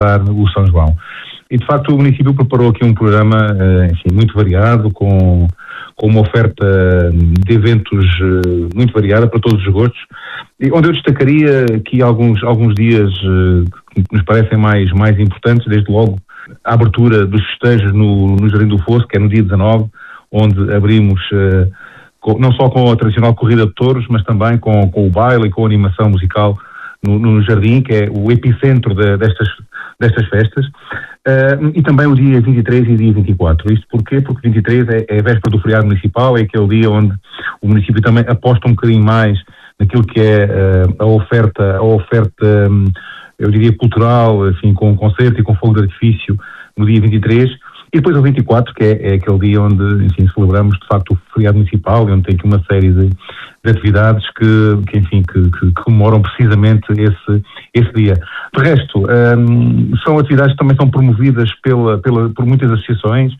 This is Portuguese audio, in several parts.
o São João. E, de facto, o município preparou aqui um programa, muito variado, com uma oferta de eventos muito variada para todos os gostos, e onde eu destacaria aqui alguns dias que nos parecem mais importantes, desde logo a abertura dos festejos no Jardim do Fosso, que é no dia 19, onde abrimos não só com a tradicional corrida de touros, mas também com o baile e com a animação musical no Jardim, que é o epicentro destas festas, e também o dia 23 e o dia 24. Isto porquê? Porque 23 é a véspera do feriado municipal, é aquele dia onde o município também aposta um bocadinho mais naquilo que é a oferta, eu diria, cultural, assim, com concerto e com fogo de artifício no dia 23. E depois o 24, que é aquele dia onde, enfim, celebramos de facto o feriado municipal, e onde tem aqui uma série de atividades que comemoram precisamente esse dia. De resto, são atividades que também são promovidas por muitas associações,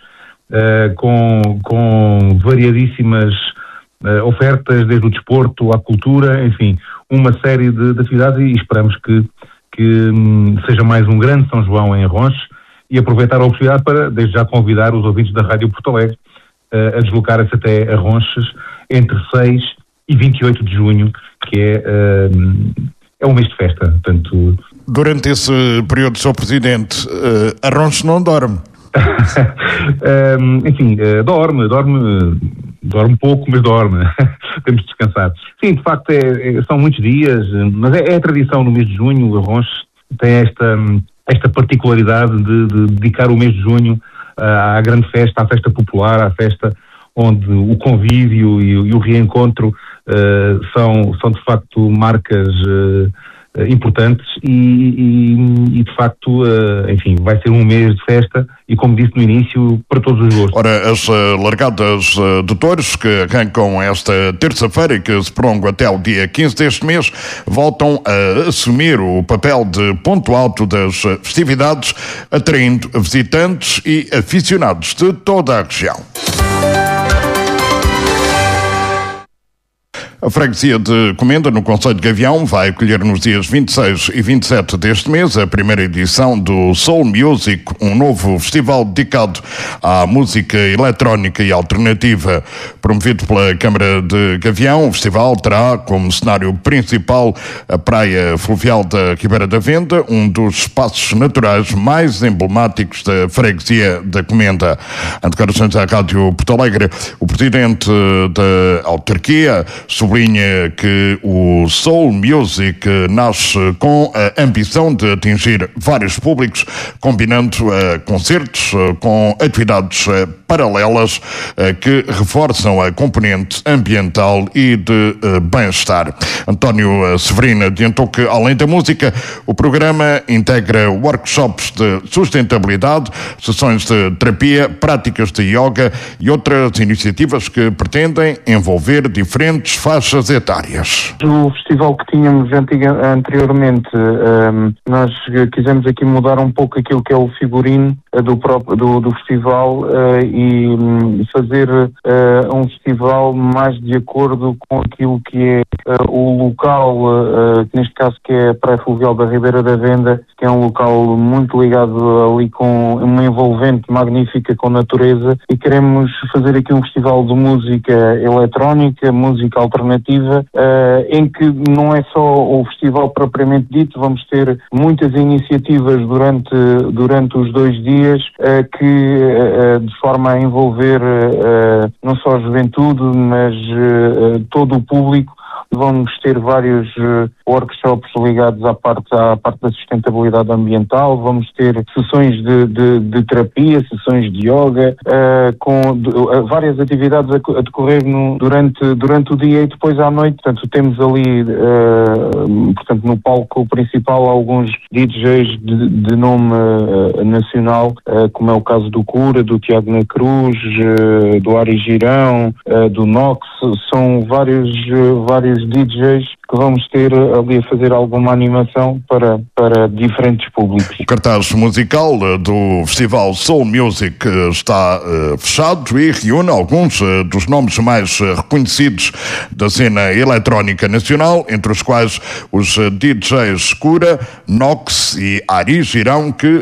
com variadíssimas ofertas, desde o desporto à cultura, enfim, uma série de atividades, e esperamos que seja mais um grande São João em Arronches, e aproveitar a oportunidade para, desde já, convidar os ouvintes da Rádio Porto Alegre a deslocar-se até Arronches entre 6 e 28 de junho, que é um mês de festa. Portanto... Durante esse período, Sr. Presidente, Arronches não dorme? Dorme pouco, mas dorme. Temos de descansar. Sim, de facto, são muitos dias, mas é a tradição no mês de junho. Arronches tem esta particularidade de dedicar o mês de junho à grande festa, à festa popular, à festa onde o convívio e o reencontro são de facto marcas importantes e de facto, enfim, vai ser um mês de festa e, como disse no início, para todos os gostos. Ora, as largadas de touros que arrancam esta terça-feira e que se prolongam até o dia 15 deste mês voltam a assumir o papel de ponto alto das festividades, atraindo visitantes e aficionados de toda a região. A freguesia de Comenda, no concelho de Gavião, vai acolher nos dias 26 e 27 deste mês a primeira edição do Soul Music, um novo festival dedicado à música eletrónica e alternativa. Promovido pela Câmara de Gavião, o festival terá como cenário principal a praia fluvial da Ribeira da Venda, um dos espaços naturais mais emblemáticos da freguesia da Comenda. Em declarações à Rádio Porto Alegre, o presidente da autarquia sublinha que o Soul Music nasce com a ambição de atingir vários públicos, combinando concertos com atividades paralelas que reforçam a componente ambiental e de bem-estar. António Severino adiantou que, além da música, o programa integra workshops de sustentabilidade, sessões de terapia, práticas de yoga e outras iniciativas que pretendem envolver diferentes faixas etárias. O festival que tínhamos anteriormente, nós quisemos aqui mudar um pouco aquilo que é o figurino do festival e fazer um festival mais de acordo com aquilo que é o local, que neste caso que é a Praia Fluvial da Ribeira da Venda, que é um local muito ligado ali com uma envolvente magnífica com natureza, e queremos fazer aqui um festival de música eletrónica, música alternativa, em que não é só o festival propriamente dito, vamos ter muitas iniciativas durante os 2 dias que de forma a envolver não só a juventude, mas todo o público. Vamos ter vários workshops ligados à parte da sustentabilidade ambiental, vamos ter sessões de terapia, sessões de yoga, com várias atividades a decorrer durante o dia e depois à noite. Portanto, temos ali, no palco principal, alguns DJs de nome nacional, como é o caso do Cura, do Tiago na Cruz, do Ari Girão, do Nox. São vários DJs que vamos ter ali a fazer alguma animação para diferentes públicos. O cartaz musical do Festival Soul Music está fechado e reúne alguns dos nomes mais reconhecidos da cena eletrónica nacional, entre os quais os DJs Cura, Nox e Ari Girão, que